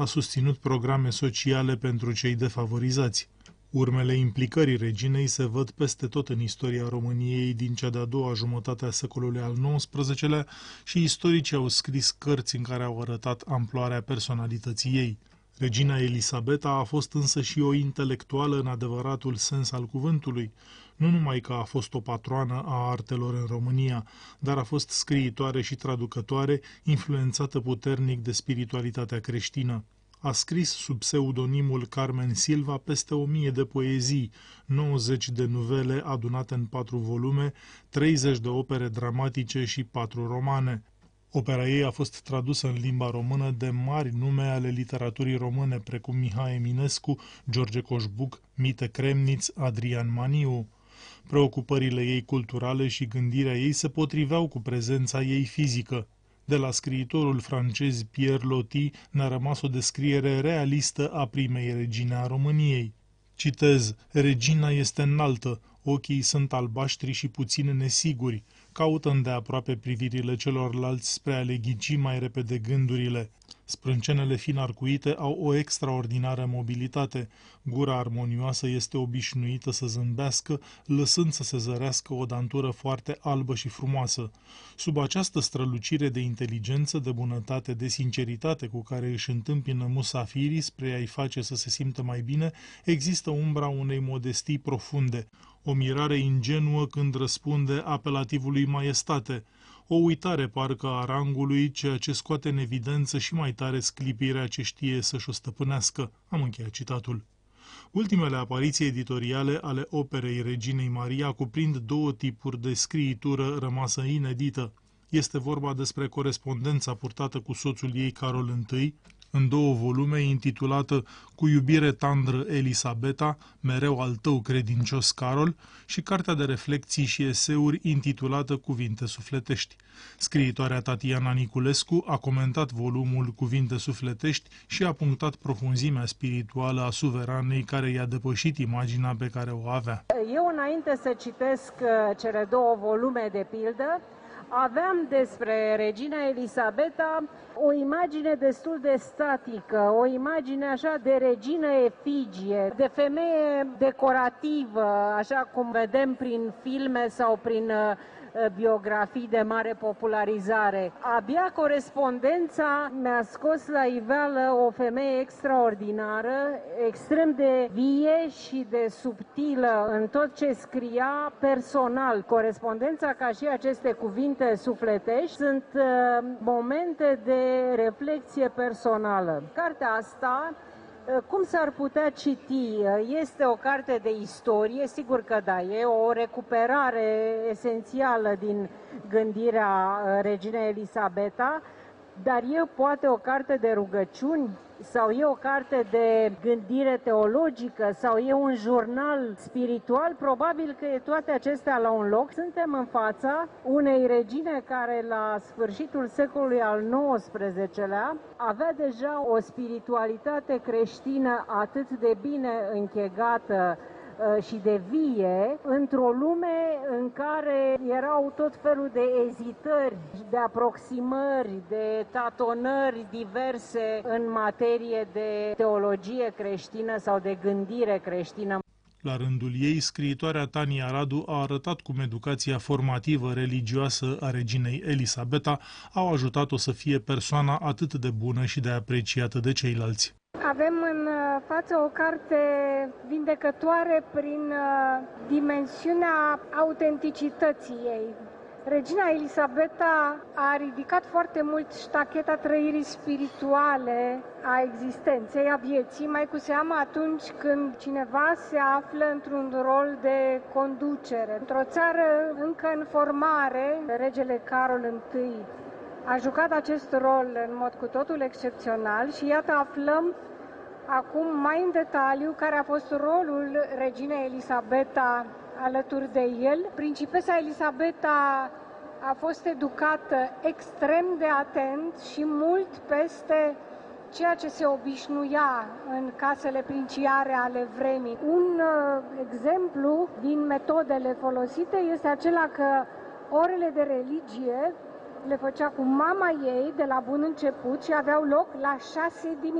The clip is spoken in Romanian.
a susținut programe sociale pentru cei defavorizați. Urmele implicării reginei se văd peste tot în istoria României din cea de-a doua jumătate a secolului al XIX-lea și istoricii au scris cărți în care au arătat amploarea personalității ei. Regina Elisabeta a fost însă și o intelectuală în adevăratul sens al cuvântului, nu numai că a fost o patroană a artelor în România, dar a fost scriitoare și traducătoare, influențată puternic de spiritualitatea creștină. A scris sub pseudonimul Carmen Silva peste 1000 de poezii, 90 de nuvele adunate în 4 volume, 30 de opere dramatice și 4 romane. Opera ei a fost tradusă în limba română de mari nume ale literaturii române, precum Mihai Eminescu, George Coșbuc, Mite Cremniț, Adrian Maniu. Preocupările ei culturale și gândirea ei se potriveau cu prezența ei fizică. De la scriitorul francez Pierre Loti ne-a rămas o descriere realistă a primei regine a României. Citez: regina este înaltă, ochii sunt albaștri și puțin nesiguri, caută îndeaproape privirile celorlalți spre a le ghici mai repede gândurile. Sprâncenele fin arcuite au o extraordinară mobilitate. Gura armonioasă este obișnuită să zâmbească, lăsând să se zărească o dantură foarte albă și frumoasă. Sub această strălucire de inteligență, de bunătate, de sinceritate cu care își întâmpină musafirii spre a-i face să se simtă mai bine, există umbra unei modestii profunde, o mirare ingenuă când răspunde apelativului maestate, o uitare parcă a rangului, ceea ce scoate în evidență și mai tare sclipirea ce știe să-și o stăpânească. Am încheiat citatul. Ultimele apariții editoriale ale operei Reginei Maria cuprind 2 tipuri de scriitură rămasă inedită. Este vorba despre corespondența purtată cu soțul ei Carol I, în 2 volume, intitulată Cu iubire tandră Elisabeta, mereu al tău credincios Carol, și cartea de reflecții și eseuri intitulată Cuvinte sufletești. Scriitoarea Tatiana Niculescu a comentat volumul Cuvinte sufletești și a punctat profunzimea spirituală a suveranei care i-a depășit imaginea pe care o avea. Eu, înainte să citesc cele 2 volume de pildă, aveam despre regina Elisabeta o imagine destul de statică, o imagine așa de regină efigie, de femeie decorativă, așa cum vedem prin filme sau prin biografii de mare popularizare. Abia corespondența mi-a scos la iveală o femeie extraordinară, extrem de vie și de subtilă în tot ce scria personal. Corespondența, ca și aceste cuvinte sufletești, sunt momente de reflexie personală. Cartea asta, cum s-ar putea citi? Este o carte de istorie, sigur că da, e o recuperare esențială din gândirea reginei Elisabeta, dar e poate o carte de rugăciuni sau e o carte de gândire teologică sau e un jurnal spiritual? Probabil că e toate acestea la un loc. Suntem în fața unei regine care la sfârșitul secolului al XIX-lea avea deja o spiritualitate creștină atât de bine închegată și de vie, într-o lume în care erau tot felul de ezitări, de aproximări, de tatonări diverse în materie de teologie creștină sau de gândire creștină. La rândul ei, scriitoarea Tania Radu a arătat cum educația formativă religioasă a reginei Elisabeta au ajutat-o să fie persoana atât de bună și de apreciată de ceilalți. Avem în față o carte vindecătoare prin dimensiunea autenticității ei. Regina Elisabeta a ridicat foarte mult ștacheta trăirii spirituale a existenței, a vieții, mai cu seamă atunci când cineva se află într-un rol de conducere. Într-o țară încă în formare, regele Carol I a jucat acest rol în mod cu totul excepțional și iată aflăm acum mai în detaliu care a fost rolul reginei Elisabeta alături de el. Principesa Elisabeta a fost educată extrem de atent și mult peste ceea ce se obișnuia în casele princiare ale vremii. Un exemplu din metodele folosite este acela că orele de religie le făcea cu mama ei de la bun început și aveau loc la 6 dimineața.